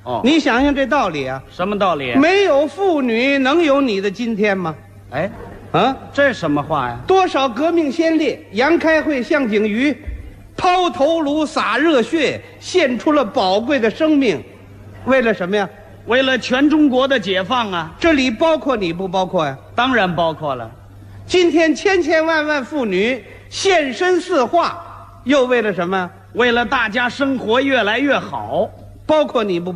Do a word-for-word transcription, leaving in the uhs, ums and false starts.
哦， 你想想这道理啊， 什么道理？ 没有妇女能有你的今天吗？ 哎， 啊， 这什么话呀？ 多少革命先烈，杨开慧、向景瑜，抛头颅洒热血，献出了宝贵的生命，为了什么呀？ 为了全中国的解放啊！ 这里包括你不包括呀？ 当然包括了。 今天千千万万妇女现身四化，又为了什么？ 为了大家生活越来越好， 包括你不